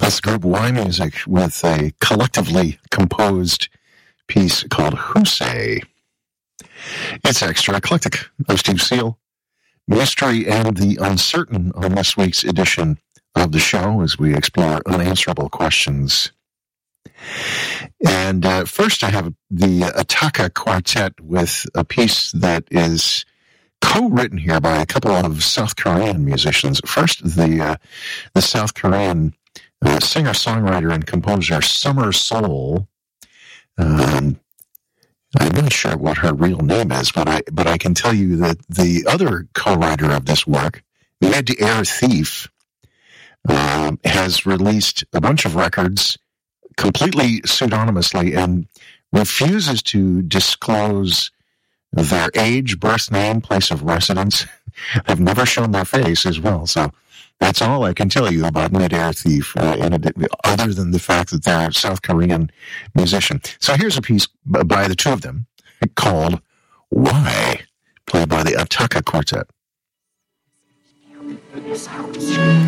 That's the group Y Music with a collectively composed piece called Who Say. It's Extra Eclectic. I'm Steve Seal. Mystery and the uncertain on this week's edition of the show as we explore unanswerable questions. And first I have the Ataka Quartet with a piece that is co-written here by a couple of South Korean musicians. First, the South Korean singer-songwriter and composer Summer Soul. I'm not sure what her real name is, but I can tell you that the other co-writer of this work, Mid-Air Thief, has released a bunch of records completely pseudonymously and refuses to disclose their age, birth name, place of residence. Have never shown their face as well, so that's all I can tell you about Mid-Air Thief, other than the fact that they're a South Korean musician. So here's a piece by the two of them called Why, played by the Ataka Quartet.